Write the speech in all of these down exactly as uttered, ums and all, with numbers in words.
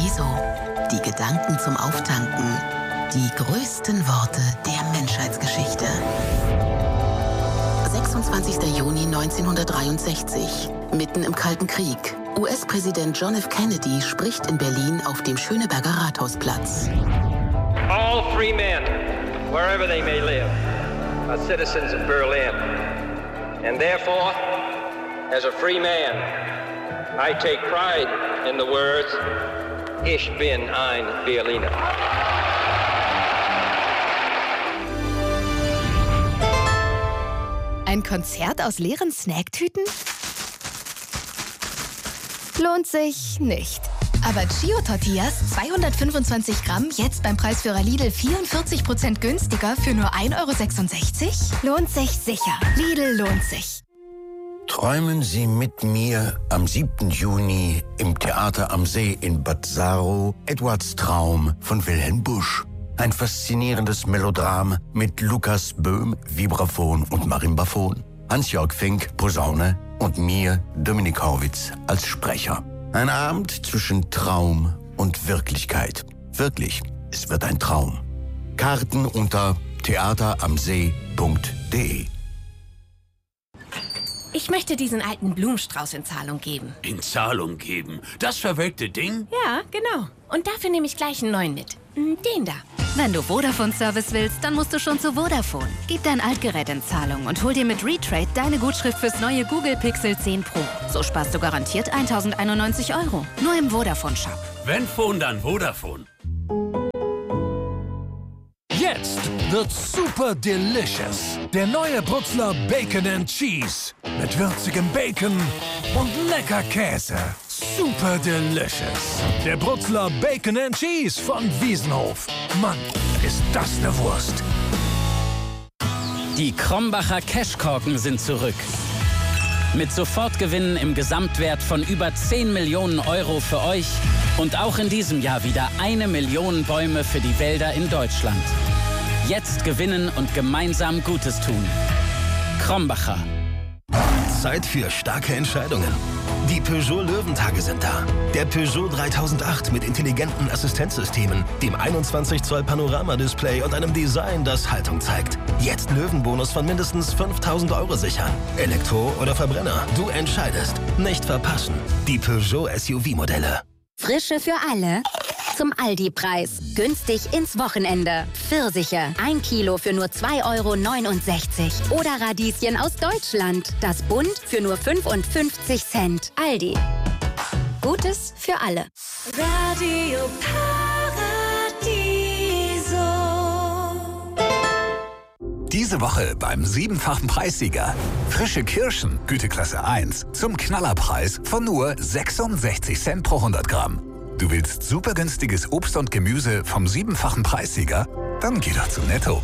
Paradiso. Die Gedanken zum Auftanken. Die größten Worte der Menschheitsgeschichte. sechsundzwanzigster Juni neunzehnhundertdreiundsechzig. Mitten im Kalten Krieg. U S-Präsident John F. Kennedy spricht in Berlin auf dem Schöneberger Rathausplatz. All free men, wherever they may live, are citizens of Berlin. And therefore, as a free man, I take pride in the words, Ich bin ein Berliner. Ein Konzert aus leeren Snacktüten? Lohnt sich nicht. Aber Chio-Tortillas, zweihundertfünfundzwanzig Gramm, jetzt beim Preisführer Lidl vierundvierzig Prozent günstiger für nur ein Euro sechsundsechzig? Lohnt sich sicher. Lidl lohnt sich. Träumen Sie mit mir am siebten Juni im Theater am See in Bad Saro Edwards Traum von Wilhelm Busch. Ein faszinierendes Melodram mit Lukas Böhm, Vibraphon und Marimbaphon, Hans-Jörg Fink, Posaune und mir, Dominik Horwitz, als Sprecher. Ein Abend zwischen Traum und Wirklichkeit. Wirklich, es wird ein Traum. Karten unter theateramsee punkt de. Ich möchte diesen alten Blumenstrauß in Zahlung geben. In Zahlung geben? Das verwelkte Ding? Ja, genau. Und dafür nehme ich gleich einen neuen mit. Den da. Wenn du Vodafone-Service willst, dann musst du schon zu Vodafone. Gib dein Altgerät in Zahlung und hol dir mit Retrade deine Gutschrift fürs neue Google Pixel zehn Pro. So sparst du garantiert tausendeinundneunzig Euro. Nur im Vodafone-Shop. Wenn Phone, dann Vodafone. Jetzt wird's super delicious. Der neue Brutzler Bacon and Cheese. Mit würzigem Bacon und lecker Käse. Super delicious. Der Brutzler Bacon and Cheese von Wiesenhof. Mann, ist das eine Wurst. Die Krombacher Cashkorken sind zurück. Mit Sofortgewinnen im Gesamtwert von über zehn Millionen Euro für euch und auch in diesem Jahr wieder eine Million Bäume für die Wälder in Deutschland. Jetzt gewinnen und gemeinsam Gutes tun. Krombacher. Zeit für starke Entscheidungen. Die Peugeot Löwentage sind da. Der Peugeot dreitausendacht mit intelligenten Assistenzsystemen, dem einundzwanzig Zoll Panoramadisplay und einem Design, das Haltung zeigt. Jetzt Löwenbonus von mindestens fünftausend Euro sichern. Elektro oder Verbrenner, du entscheidest. Nicht verpassen. Die Peugeot S U V-Modelle. Frische für alle. Zum Aldi-Preis. Günstig ins Wochenende. Pfirsiche. Ein Kilo für nur zwei Euro neunundsechzig. Oder Radieschen aus Deutschland. Das Bund für nur fünfundfünfzig Cent. Aldi. Gutes für alle. Radio Paradiso. Diese Woche beim siebenfachen Preissieger. Frische Kirschen, Güteklasse eins, zum Knallerpreis von nur sechsundsechzig Cent pro hundert Gramm. Du willst super günstiges Obst und Gemüse vom siebenfachen Preissieger? Dann geh doch zu Netto.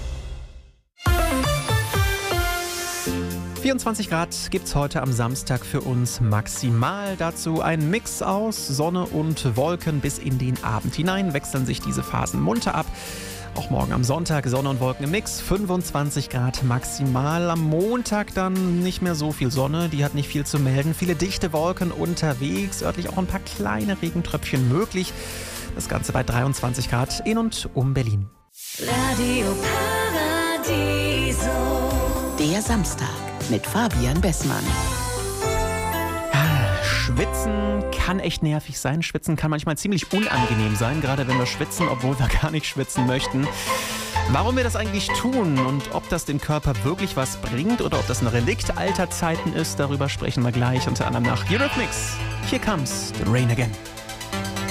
vierundzwanzig Grad gibt's heute am Samstag für uns maximal. Dazu ein Mix aus Sonne und Wolken. Bis in den Abend hinein wechseln sich diese Phasen munter ab. Auch morgen am Sonntag Sonne und Wolken im Mix, fünfundzwanzig Grad maximal. Am Montag dann nicht mehr so viel Sonne, die hat nicht viel zu melden. Viele dichte Wolken unterwegs, örtlich auch ein paar kleine Regentröpfchen möglich. Das Ganze bei dreiundzwanzig Grad in und um Berlin. Radio Paradiso. Der Samstag mit Fabian Bessmann. Schwitzen kann echt nervig sein. Schwitzen kann manchmal ziemlich unangenehm sein, gerade wenn wir schwitzen, obwohl wir gar nicht schwitzen möchten. Warum wir das eigentlich tun und ob das dem Körper wirklich was bringt oder ob das ein Relikt alter Zeiten ist, darüber sprechen wir gleich, unter anderem nach Eurythmics. Here comes the rain again.